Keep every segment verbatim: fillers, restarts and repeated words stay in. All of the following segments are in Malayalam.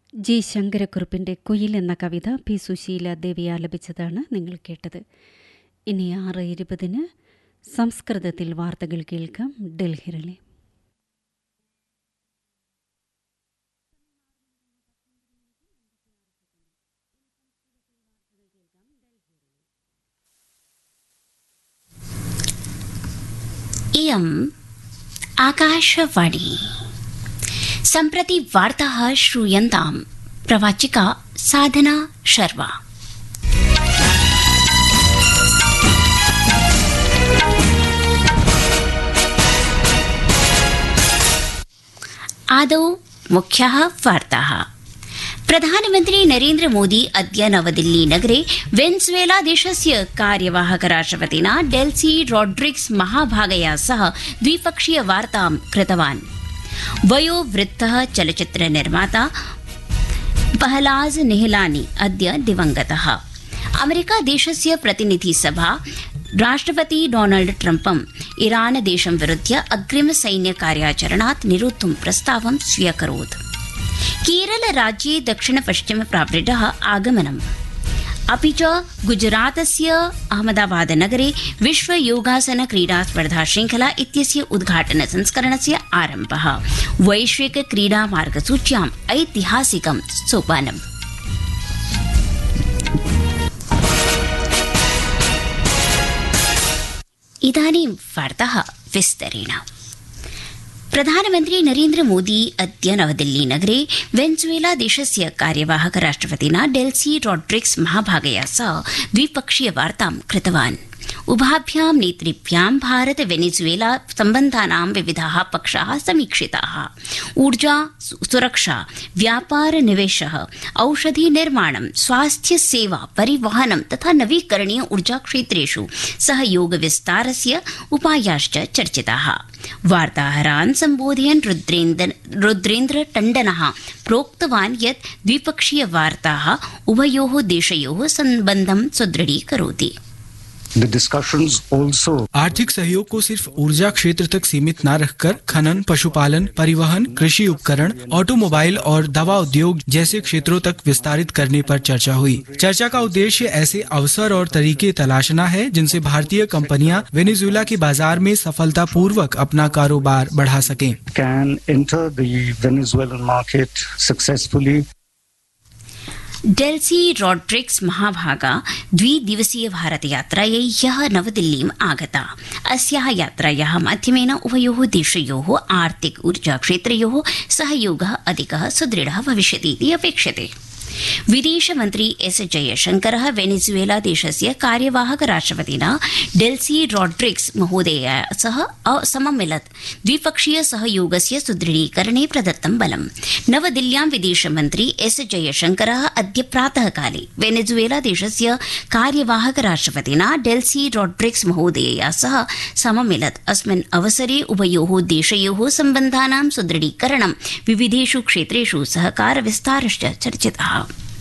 ജി ശങ്കരക്കുറുപ്പിൻ്റെ കുയിൽ എന്ന കവിത പി സുശീല ദേവി ആലപിച്ചതാണ് നിങ്ങൾ കേട്ടത്. ഇനി ആറ് ഇരുപതിന് സംസ്കൃതത്തിൽ വാർത്തകൾ കേൾക്കാം. ഡൽഹിയിലെ इयम् आकाशवाणी सम्प्रति वार्ताः श्रूयन्ताम् प्रवाचिका साधना शर्मा। आदौ मुख्याः वार्ताः। प्रधानमन्त्री नरेन्द्र मोदी अद्य नवदिल्ली नगरे वेनेजुएला देशस्य कार्यवाहक राष्ट्रपतिना डेल्सी रोड्रिग्स महाभागया सह द्विपक्षीय वार्तां कृतवान्। वयोवृद्धः चलच्चित्र निर्माता पहलाज निहलानी अद्य दिवंगतः। अमेरिका देशस्य प्रतिनिधि सभा राष्ट्रपति डोनाल्ड ट्रम्पम् इरान देशं विरुध्य अग्रिम सैन्य कार्याचरणात् निरोद्धुं प्रस्तावं स्व्यकरोत्। केरल राज्ये दक्षिण पश्चिम प्रावृड्डः आगमनम्। अपि च गुजरातस्य अहमदाबाद नगरे विश्व योगासन क्रीडा स्पर्धा श्रृंखला इत्यस्य उद्घाटन संस्करणस्य आरम्भः। वैश्विक क्रीडा मार्गसूच्याम् ऐतिहासिकं सोपानम्। इदानीं वार्ताः विस्तरेण। प्रधानमन्त्री नरेन्द्र मोदी अद्य नवदिल्ली नगरे वेनेजुएला देशस्य कार्यवाहक राष्ट्रपतिना डेल्सी रोड्रिग्स महाभागया सह द्विपक्षीय वार्तां कृतवान्। उभाभ्यां नेतृभ्यां भारत वेनेजुएला सम्बन्धानां विविधाः पक्षाः समीक्षिताः। ऊर्जा सुरक्षा, व्यापार निवेशः, औषधि निर्माणं, स्वास्थ्य सेवा, परिवहनं तथा नवीकरणीय ऊर्जा क्षेत्रेषु सहयोग विस्तारस्य उपायाश्च चर्चिताः। वार्ताहरान् सम्बोधयन् रुद्रेन्द्र रुद्रेन्द्र टण्डनः प्रोक्तवान् यत् द्विपक्षीय वार्ताः उभयोः देशयोः सम्बन्धं सुदृढीकरोति। The discussions also आर्थिक सहयोग को सिर्फ ऊर्जा क्षेत्र तक सीमित न रखकर खनन, पशुपालन, परिवहन, कृषि उपकरण, ऑटोमोबाइल और दवा उद्योग जैसे क्षेत्रों तक विस्तारित करने पर चर्चा हुई। चर्चा का उद्देश्य ऐसे अवसर और तरीके तलाशना है जिनसे भारतीय कंपनियां वेनेजुएला के बाजार में सफलतापूर्वक अपना कारोबार बढ़ा सकें। can enter the Venezuelan market successfully. Delsey Rodrigues महाभागा द्विदिवसीय भारतयात्रायै ह्यः नवदिल्लीम् आगता। अस्याः यात्रायाः माध्यमेन उभयोः देशयोः आर्थिक ऊर्जा क्षेत्रयोः सहयोगः अधिकः सुदृढः भविष्यति इति अपेक्षते। विदेशमन्त्री एस जयशंकरः वेनेजुएला देशस्य कार्यवाहक राष्ट्रपतिना डेल्सी रोड्रिग्स महोदयया सह सममिलत्। द्विपक्षीय सहयोगस्य सुदृढीकरणे प्रदत्तं बलम्। नवदिल्ल्यां विदेशमन्त्री एस जयशंकरः अद्य प्रातःकाले वेनेजुएला देशस्य कार्यवाहक राष्ट्रपतिना डेल्सी रोड्रिग्स महोदयया सह सममिलत्। अस्मिन् अवसरे उभयोः देशयोः सम्बन्धानां सुदृढीकरणं, विविधेषु क्षेत्रेषु सहकार विस्तारश्च चर्चितः।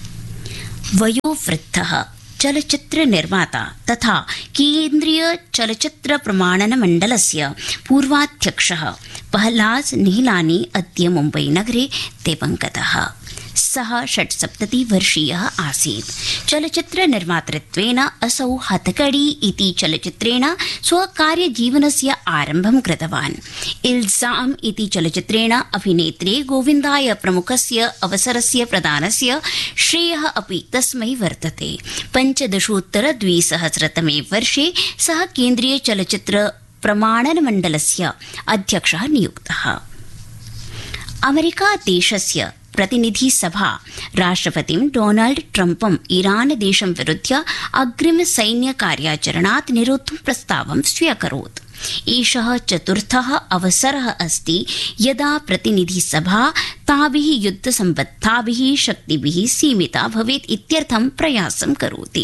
वयोवृद्धः चलच्चित्र निर्माता तथा केन्द्रीय चलच्चित्र प्रमाणन मण्डलस्य पूर्वाध्यक्षः पहलाज निहलानी अद्य मुम्बई नगरे दिवंगतः। सः षट्सप्ततिवर्षीयः आसीत्। चलच्चित्र निर्मातृत्वेन असौ हथकड़ी इति चलच्चित्रेण स्वकार्यजीवनस्य आरम्भं कृतवान्। इल्जाम इति चलच्चित्रेण अभिनेत्रे गोविन्दाय प्रमुखस्य अवसरस्य प्रदानस्य श्रेयः अपि तस्मै वर्तते। पञ्चदशोत्तर द्विसहस्रतमे वर्षे सः केन्द्रीय चलच्चित्र प्रमाणन मण्डलस्य अध्यक्षः नियुक्तः। अमेरिका देशस्य प्रतिनिधि सभा राष्ट्रपतिं डोनाल्ड ट्रम्पम् इरान देशं विरुध्य अग्रिम सैन्य कार्याचरणात् निरोद्धुं प्रस्तावं स्व्यकरोत्। एषः चतुर्थः अवसरः अस्ति यदा प्रतिनिधि सभा ताभिः युद्धसम्बद्धाभिः शक्तिभिः सीमिता भवेत् इत्यर्थं प्रयासं करोति।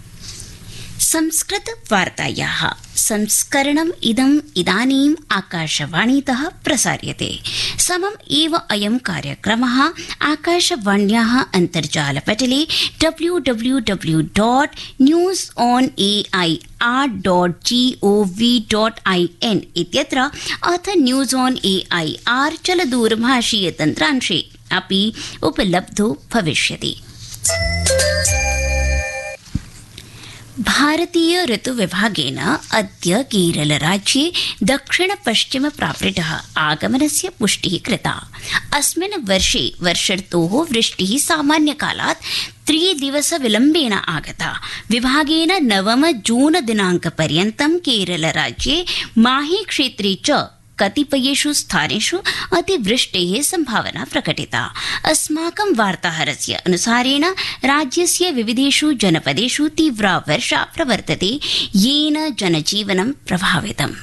संस्कृत वार्तायाः संस्करणम् इदम् इदानीम् आकाशवाणीतः प्रसार्यते। समम् एव अयं कार्यक्रमः आकाशवाण्याः अन्तर्जालपटले W W W dot news on A I are dot ji O V dot ऐ एन् इत्यत्र अथ न्यूस् आन् ए ऐ आर् चलदूरभाषीयतन्त्रांशे अपि उपलब्धो भविष्यति। भारतीय ऋतुविभागेन अद्य केरलराज्ये दक्षिण पश्चिम प्रावृतः आगमनस्य पुष्टिः कृता। अस्मिन् वर्षे वर्षर्तोः वृष्टिः सामान्यकालात् त्रिदिवसविलम्बेन आगता। विभागेन नवम जून दिनाङ्कपर्यन्तं केरलराज्ये माही क्षेत्रे च कतिपयेषु स्थानेषु अतिवृष्टेः संभावना प्रकटिता। अस्माकं वार्ताहरस्य अनुसारेण राज्यस्य विविधेषु जनपदेषु तीव्रा वर्षा प्रवर्तते, येन जनजीवनं प्रभावितम्।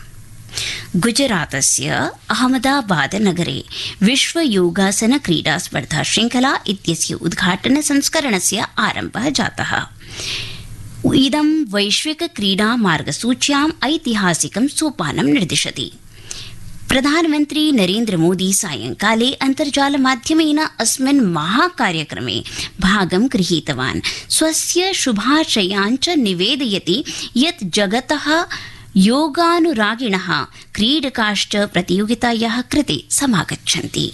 गुजरातस्य अहमदाबाद नगरे विश्व योगासन क्रीडा स्पर्धा श्रृंखला इत्यस्य उद्घाटन संस्करणस्य आरम्भः जातः। इदं वैश्विक क्रीडा मार्गसूच्याम् ऐतिहासिकं सोपानं निर्दिशति। प्रधानमन्त्री नरेन्द्र मोदी सायंकाले अन्तर्जालमाध्यमेन अस्मिन् महाकार्यक्रमे भागं गृहीतवान्। स्वस्य शुभाशयान् च निवेदयति यत् जगतः योगानुरागिणः क्रीडकाश्च प्रतियोगितायाः कृते समागच्छन्ति।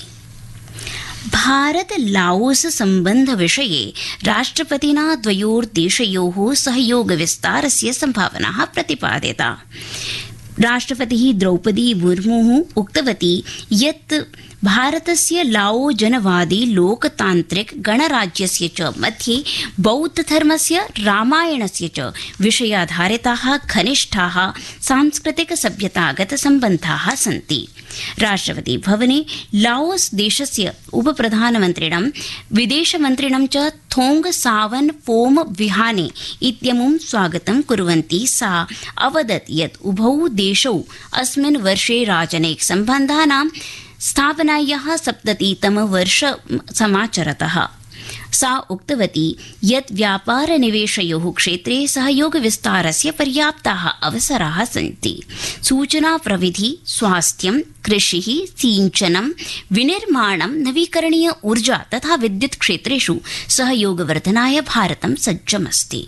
भारत लाओस सम्बन्ध विषये राष्ट्रपतिना द्वयोर्देशयोः सहयोग विस्तारस्य संभावनाः प्रतिपादिता। राष्ट्रपतिः द्रौपदी मुर्मुः उक्तवती यत् भारतस्य लाओ जनवादी लोकतान्त्रिक गणराज्यस्य च मध्ये बौद्धधर्मस्य रामायणस्य च विषयाधारिताः घनिष्ठाः सांस्कृतिक सभ्यतागत सम्बन्धाः सन्ति। राष्ट्रपति भवने लाओस देशस्य उपप्रधानमन्त्रिणं विदेशमन्त्रिणं च थोंग सावन फोम विहाने इत्यमुं स्वागतं कुर्वन्ती सा अवदत् यत् उभौ देशौ अस्मिन् वर्षे राजनैतिक सम्बन्धानां स्थापनायाः सप्ततितम वर्ष समाचरतः। सा उक्तवती यत् व्यापार निवेशयोः क्षेत्रे सहयोग विस्तारस्य पर्याप्ताः अवसराः सन्ति। सूचना प्रविधि, स्वास्थ्यं, कृषिः, सिंचनं, विनिर्माणं, नवीकरणीय ऊर्जा तथा विद्युत् क्षेत्रेषु सहयोगवर्धनाय भारतं सज्जमस्ति।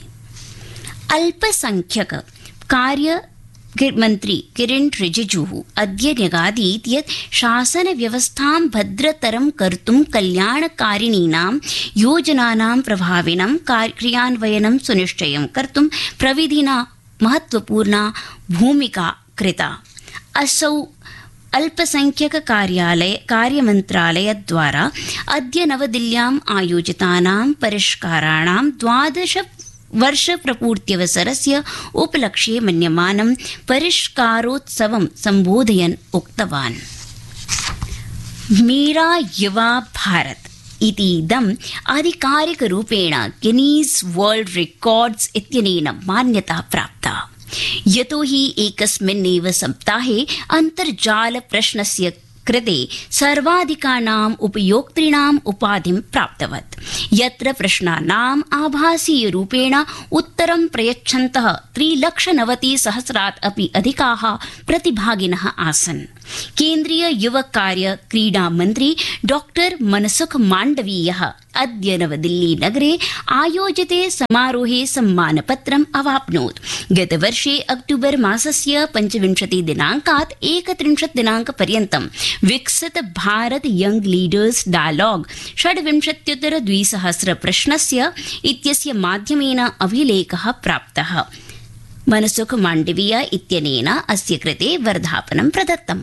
अल्पसंख्यक कार्य मंत्री किरेन रिजिजुः अद्य न्यगादीत् यत् शासन व्यवस्थां भद्रतरं कर्तुं कल्याणकारिणीनां योजनानां प्रभाविनं क्रियान्वयनं सुनिश्चयं कर्तुं प्रविधिना महत्वपूर्णा भूमिका कृता। असौ अल्पसंख्यक कार्यालय कार्यमन्त्रालयद्वारा अद्य नवदिल्ल्याम् आयोजितानां परिष्काराणां द्वादश वर्ष प्रपूर्त्यवसरस्य उपलक्ष्ये मन्यमानं परिष्कारोत्सवं सम्बोधयन् उक्तवान्। मेरा युवा भारत इतीदम् आधिकारिकरूपेण गिनीस् वर्ल्ड रिकॉर्ड्स इत्यनेन मान्यता प्राप्ता, यतो हि एकस्मिन्नेव सप्ताहे अन्तर्जाल प्रश्नस्य कृते सर्वाधिकानाम् उपयोक्तॄणाम् उपाधिं प्राप्तवत्, यत्र प्रश्नानाम् आभासीय रूपेण उत्तरं प्रयच्छन्तः त्रिलक्षनवति सहस्रात् अपि अधिकाः प्रतिभागिनः आसन्। केन्द्रीय युव कार्य क्रीडा मन्त्री डॉक्टर मनसुख माण्डवीयः अद्य नवदिल्ली नगरे आयोजिते समारोहे सम्मानपत्रम् अवाप्नोत्। गतवर्षे अक्टूबर मासस्य पञ्चविंशति दिनाङ्कात् एकत्रिंशत् दिनाङ्कपर्यन्तं विकसित भारत यंग लीडर्स डायलॉग षड्विंशत्युत्तर द्विसहस्र प्रश्नस्य इत्यस्य माध्यमेन अभिलेखः प्राप्तः। मनसुख माण्डवीय इत्यनेन अस्य कृते वर्धापनं प्रदत्तम्।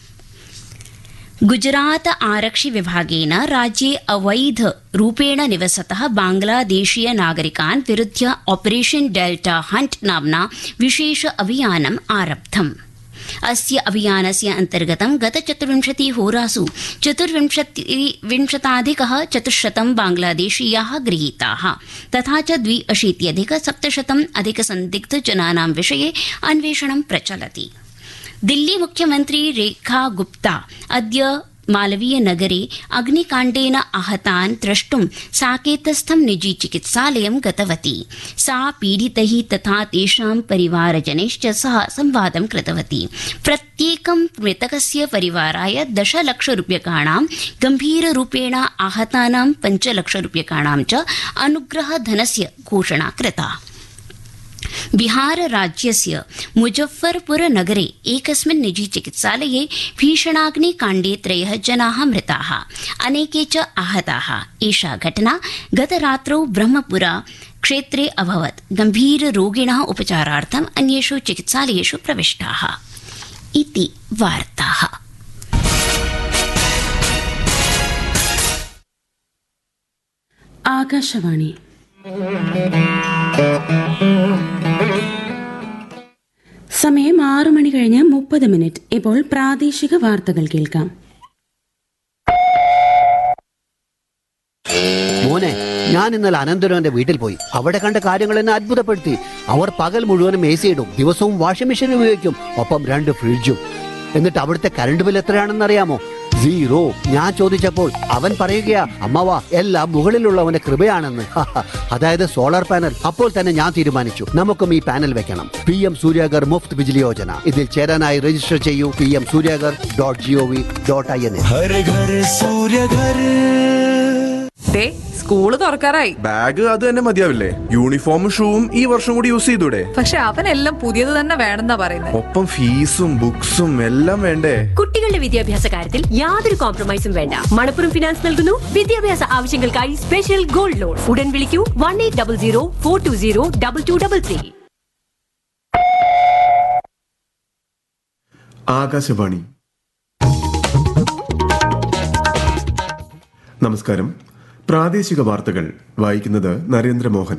गुजरात आरक्षि विभागेन राज्ये अवैध रूपेण निवसतः बांग्लादेशीय नागरिकान् विरुध्य ऑपरेशन डेल्टा हंट नाम्ना विशेष अभियानम् आरब्धम्। अस्य अभियानस्य अन्तर्गतं गत चतुर्विंशति होरासु चतुर्विंशताधिकः चतुश्शतं बांग्लादेशीयाः गृहीताः तथा च द्व्यशीत्यधिक सप्तशतम् अधिक संदिग्ध जनानां विषये अन्वेषणं प्रचलति। दिल्ली मुख्यमंत्री रेखा गुप्ता अद्य मालवीय नगरे अग्निकाण्डेन आहतान् द्रष्टुं साकेतस्थं निजी चिकित्सालयं गतवती। सा पीडितैः तथा तेषां परिवारजनैश्च सह संवादं कृतवती। प्रत्येकं मृतकस्य परिवाराय दशलक्षरूप्यकाणां, गम्भीररूपेण आहतानां पञ्चलक्षरूप्यकाणां च अनुग्रहधनस्य घोषणा कृता। बिहारराज्यस्य मुजफ्फरपुरनगरे एकस्मिन् निजी चिकित्सालये भीषणाग्निकाण्डे त्रयः जनाः मृताः, अनेके च आहताः। एषा घटना गतरात्रौ ब्रह्मपुरा क्षेत्रे अभवत्। गम्भीररोगिणः उपचारार्थम् अन्येषु चिकित्सालयेषु प्रविष्टाः इति वार्ताः। ആകാശവാണി സമയം ആറു മണി കഴിഞ്ഞ് മുപ്പത് മിനിറ്റ്. ഇപ്പോൾ പ്രാദേശിക വാർത്തകൾ കേൾക്കാം. മോനെ, ഞാൻ ഇന്നലെ അനന്തരവന്റെ വീട്ടിൽ പോയി. അവിടെ കണ്ട കാര്യങ്ങൾ എന്നെ അത്ഭുതപ്പെടുത്തി. അവർ പകൽ മുഴുവനും എ സി ഇടും, ദിവസവും വാഷിംഗ് മെഷീൻ ഉപയോഗിക്കും, ഒപ്പം രണ്ട് ഫ്രിഡ്ജും. എന്നിട്ട് അവിടുത്തെ കറണ്ട് ബിൽ എത്രയാണെന്ന് അറിയാമോ? സീറോ. ഞാൻ ചോദിച്ചപ്പോൾ അവൻ പറയുകയാ, അമ്മവാ എല്ലാം മുകളിലുള്ളവന്റെ കൃപയാണെന്ന്. അതായത് സോളാർ പാനൽ. അപ്പോൾ തന്നെ ഞാൻ തീരുമാനിച്ചു, നമുക്കും ഈ പാനൽ വെക്കണം. P M Suryaghar Muft Bijli Yojana. ഇതിൽ ചേരാനായി രജിസ്റ്റർ ചെയ്യൂ P M Suryaghar dot G O V dot I N. School തുറക്കാറായി. Bag അത് തന്നെ മതിയാവില്ലേ? യൂണിഫോമും ഷൂവും ഈ വർഷം കൂടി യൂസ് ചെയ്തൂടെ? പക്ഷെ അവനെല്ലാം പുതിയത് തന്നെ വേണമെന്നാ പറയുന്നത്. ഒപ്പം ഫീസും ബുക്സും എല്ലാം വേണ്ടേ? കുട്ടികളുടെ വിദ്യാഭ്യാസ കാര്യത്തിൽ യാതൊരു കോംപ്രമൈസും വേണ്ട. മണപ്പുറം ഫിനാൻസ് നൽകുന്നു വിദ്യാഭ്യാസ ആവശ്യങ്ങൾക്കായി സ്പെഷ്യൽ ഗോൾഡ് ലോൺ. ഉടൻ വിളിക്കൂ one eight double zero four to zero double two double three. Akashvani. നമസ്കാരം. പ്രാദേശിക വാർത്തകൾ വായിക്കുന്നത് നരേന്ദ്രമോഹൻ.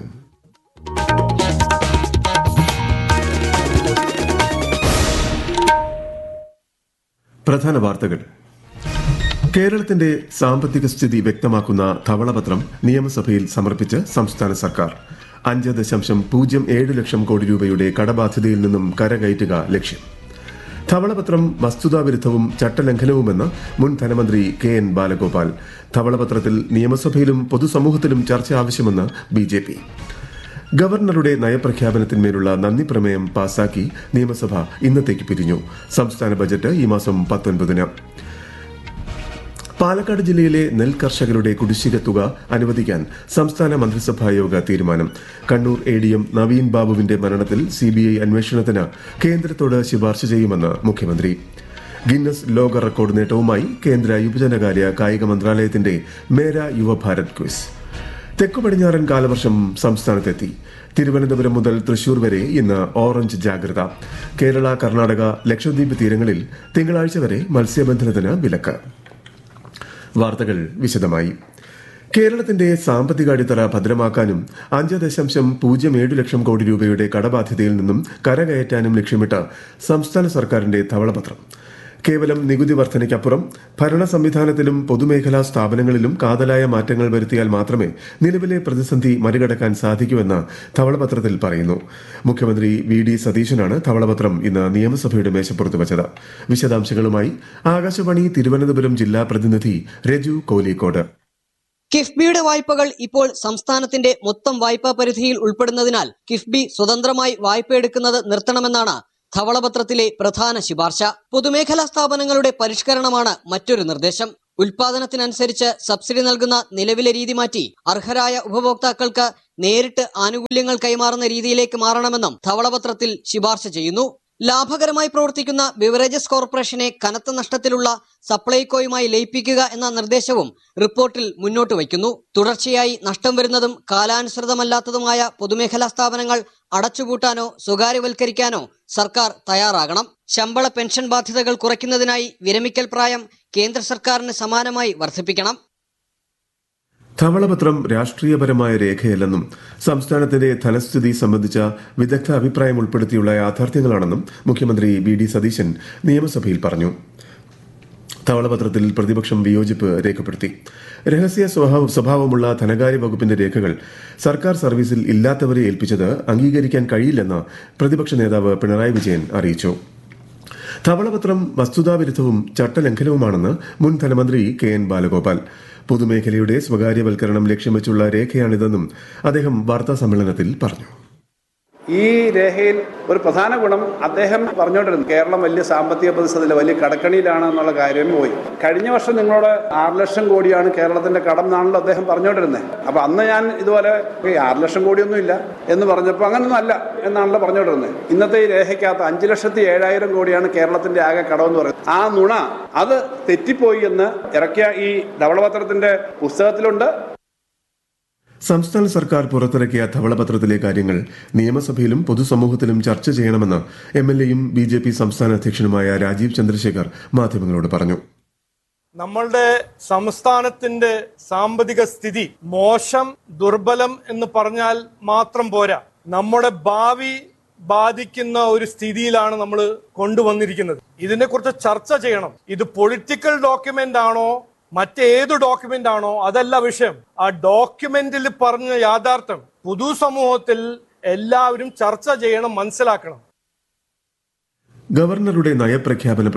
പ്രധാന വാർത്തകൾ. കേരളത്തിന്റെ സാമ്പത്തിക സ്ഥിതി വ്യക്തമാക്കുന്ന ധവളപത്രം നിയമസഭയിൽ സമർപ്പിച്ച് സംസ്ഥാന സർക്കാർ. അഞ്ച് ദശാംശം പൂജ്യം ഏഴ് ലക്ഷം കോടി രൂപയുടെ കടബാധ്യതയിൽ നിന്നും കരകയറ്റുക ലക്ഷ്യം. ധവളപത്രം വസ്തുതാവിരുദ്ധവും ചട്ടലംഘനവുമെന്ന് മുൻ ധനമന്ത്രി കെ എൻ ബാലഗോപാൽ. ധവളപത്രത്തിൽ നിയമസഭയിലും പൊതുസമൂഹത്തിലും ചർച്ച ആവശ്യമെന്ന് ബി ജെ പി. ഗവർണറുടെ നയപ്രഖ്യാപനത്തിന്മേലുള്ള നന്ദി പ്രമേയം പാസാക്കി നിയമസഭ ഇന്നത്തേക്ക് പിരിഞ്ഞു. സംസ്ഥാന ബജറ്റ് ഈ മാസം പത്തൊൻപതിന്. പാലക്കാട് ജില്ലയിലെ നെൽ കർഷകരുടെ കുടിശ്ശിക തുക അനുവദിക്കാൻ സംസ്ഥാന മന്ത്രിസഭായോഗ തീരുമാനം. Kannur A D M Naveen ബാബുവിന്റെ മരണത്തിൽ സിബിഐ അന്വേഷണത്തിന് കേന്ദ്രത്തോട് ശുപാർശ ചെയ്യുമെന്ന് മുഖ്യമന്ത്രി. ഗിന്നസ് ലോക റെക്കോർഡ് നേട്ടവുമായി കേന്ദ്ര യുവജനകാര്യ കായിക മന്ത്രാലയത്തിന്റെ മേര യുവഭാരത് ക്വിസ്. തെക്കു പടിഞ്ഞാറൻ കാലവർഷം സംസ്ഥാനത്തെത്തി. തിരുവനന്തപുരം മുതൽ തൃശൂർ വരെ ഇന്ന് ഓറഞ്ച് ജാഗ്രത. കേരള, കർണാടക, ലക്ഷദ്വീപ് തീരങ്ങളിൽ തിങ്കളാഴ്ച വരെ മത്സ്യബന്ധനത്തിന് വിലക്ക്. വാർത്തകൾ വിശദമായി. കേരളത്തിന്റെ സാമ്പത്തിക അടിത്തറ ഭദ്രമാക്കാനും അഞ്ച് ദശാംശം പൂജ്യം ഏഴ് ലക്ഷം കോടി രൂപയുടെ കടബാധ്യതയിൽ നിന്നും കരകയറ്റാനും ലക്ഷ്യമിട്ട് സംസ്ഥാന സർക്കാരിന്റെ ധവളപത്രം. കേവലം നികുതി വർധനയ്ക്കപ്പുറം ഭരണ സംവിധാനത്തിലും പൊതുമേഖലാ സ്ഥാപനങ്ങളിലും കാതലായ മാറ്റങ്ങൾ വരുത്തിയാൽ മാത്രമേ നിലവിലെ പ്രതിസന്ധി മറികടക്കാൻ സാധിക്കൂവെന്ന് ധവളപത്രത്തിൽ പറയുന്നു. മുഖ്യമന്ത്രി വി ഡി സതീശനാണ് ധവളപത്രം ഇന്ന് നിയമസഭയുടെ മേശപ്പുറത്ത് വച്ചത്. വിശദാംശങ്ങളുമായി ആകാശവാണി തിരുവനന്തപുരം ജില്ലാ പ്രതിനിധി രജു കോലിക്കോട്. കിഫ്ബിയുടെ വായ്പകൾ ഇപ്പോൾ സംസ്ഥാനത്തിന്റെ മൊത്തം വായ്പാ പരിധിയിൽ ഉൾപ്പെടുന്നതിനാൽ കിഫ്ബി സ്വതന്ത്രമായി വായ്പയെടുക്കുന്നത് നിർത്തണമെന്നാണ് ധവളപത്രത്തിലെ പ്രധാന ശുപാർശ. പൊതുമേഖലാ സ്ഥാപനങ്ങളുടെ പരിഷ്കരണമാണ് മറ്റൊരു നിർദ്ദേശം. ഉൽപാദനത്തിനനുസരിച്ച് സബ്സിഡി നൽകുന്ന നിലവിലെ രീതി മാറ്റി അർഹരായ ഉപഭോക്താക്കൾക്ക് നേരിട്ട് ആനുകൂല്യങ്ങൾ കൈമാറുന്ന രീതിയിലേക്ക് മാറണമെന്നും ധവളപത്രത്തിൽ ശുപാർശ ചെയ്യുന്നു. ലാഭകരമായി പ്രവർത്തിക്കുന്ന ബിവറേജസ് കോർപ്പറേഷനെ കനത്ത നഷ്ടത്തിലുള്ള സപ്ലൈകോയുമായി ലയിപ്പിക്കുക എന്ന നിർദ്ദേശവും റിപ്പോർട്ടിൽ മുന്നോട്ട് വയ്ക്കുന്നു. തുടർച്ചയായി നഷ്ടം വരുന്നതും കാലാനുസൃതമല്ലാത്തതുമായ പൊതുമേഖലാ സ്ഥാപനങ്ങൾ അടച്ചുപൂട്ടാനോ സ്വകാര്യവൽക്കരിക്കാനോ സർക്കാർ തയ്യാറാകണം. ശമ്പള പെൻഷൻ ബാധ്യതകൾ കുറയ്ക്കുന്നതിനായി വിരമിക്കൽ പ്രായം കേന്ദ്ര സർക്കാരിന് സമാനമായി വർദ്ധിപ്പിക്കണം. ധവളപത്രം രാഷ്ട്രീയപരമായ രേഖയല്ലെന്നും സംസ്ഥാനത്തിന്റെ ധനസ്ഥിതി സംബന്ധിച്ച വിദഗ്ധ അഭിപ്രായം ഉൾപ്പെടുത്തിയുള്ള യാഥാർത്ഥ്യങ്ങളാണെന്നും മുഖ്യമന്ത്രി വി ഡി സതീശൻ നിയമസഭയിൽ പറഞ്ഞു. ധവളപത്രത്തിൽ പ്രതിപക്ഷം വിയോജിപ്പ് രേഖപ്പെടുത്തി. രഹസ്യ സ്വഭാവമുള്ള ധനകാര്യ വകുപ്പിന്റെ രേഖകൾ സർക്കാർ സർവീസിൽ ഇല്ലാത്തവരെ ഏൽപ്പിച്ചത് അംഗീകരിക്കാൻ കഴിയില്ലെന്ന് പ്രതിപക്ഷ നേതാവ് പിണറായി വിജയൻ അറിയിച്ചു. ധവളപത്രം വസ്തുതാവിരുദ്ധവും ചട്ടലംഘനവുമാണെന്ന് മുൻ ധനമന്ത്രി കെ എൻ ബാലഗോപാൽ. പൊതുമേഖലയുടെ സ്വകാര്യവൽക്കരണം ലക്ഷ്യം വെച്ചുള്ള രേഖയാണിതെന്നും അദ്ദേഹം വാർത്താ സമ്മേളനത്തിൽ പറഞ്ഞു. ഈ രേഖയിൽ ഒരു പ്രധാന ഗുണം അദ്ദേഹം പറഞ്ഞുകൊണ്ടിരുന്നു കേരളം വലിയ സാമ്പത്തിക പ്രതിസന്ധിയിൽ വലിയ കടക്കണിയിലാണ് എന്നുള്ള കാര്യം പോയി. കഴിഞ്ഞ വർഷം നിങ്ങളോട് ആറ് ലക്ഷം കോടിയാണ് കേരളത്തിന്റെ കടം എന്നാണല്ലോ അദ്ദേഹം പറഞ്ഞുകൊണ്ടിരുന്നത്. അപ്പൊ അന്ന് ഞാൻ ഇതുപോലെ ആറ് ലക്ഷം കോടിയൊന്നും ഇല്ല എന്ന് പറഞ്ഞപ്പോൾ അങ്ങനൊന്നും അല്ല എന്നാണല്ലോ പറഞ്ഞുകൊണ്ടിരുന്നത്. ഇന്നത്തെ ഈ രേഖയ്ക്കകത്ത് അഞ്ചു ലക്ഷത്തി ഏഴായിരം കോടിയാണ് കേരളത്തിന്റെ ആകെ കടമെന്ന് പറയുന്നത്. ആ നുണ അത് തെറ്റിപ്പോയി എന്ന് ഇറക്കിയ ഈ ധവളപത്രത്തിന്റെ പുസ്തകത്തിലുണ്ട്. സംസ്ഥാന സർക്കാർ പുറത്തിറക്കിയ ധവളപത്രത്തിലെ കാര്യങ്ങൾ നിയമസഭയിലും പൊതുസമൂഹത്തിലും ചർച്ച ചെയ്യണമെന്ന് എം എൽ എയും ബി ജെ പി സംസ്ഥാന അധ്യക്ഷനുമായ രാജീവ് ചന്ദ്രശേഖർ മാധ്യമങ്ങളോട് പറഞ്ഞു. നമ്മളുടെ സംസ്ഥാനത്തിന്റെ സാമ്പത്തിക സ്ഥിതി മോശം, ദുർബലം എന്ന് പറഞ്ഞാൽ മാത്രം പോരാ. നമ്മുടെ ഭാവി ബാധിക്കുന്ന ഒരു സ്ഥിതിയിലാണ് നമ്മൾ കൊണ്ടുവന്നിരിക്കുന്നത്. ഇതിനെക്കുറിച്ച് ചർച്ച ചെയ്യണം. ഇത് പൊളിറ്റിക്കൽ ഡോക്യുമെന്റ് ആണോ മറ്റേത് ഡോക്യുമെന്റ് ആണോ അതല്ല വിഷയം. ആ ഡോക്യുമെന്റിൽ പറഞ്ഞ യാഥാർത്ഥ്യം പൊതുസമൂഹത്തിൽ എല്ലാവരും ചർച്ച ചെയ്യണം, മനസ്സിലാക്കണം. ഗവർണറുടെ നയപ്രഖ്യാപന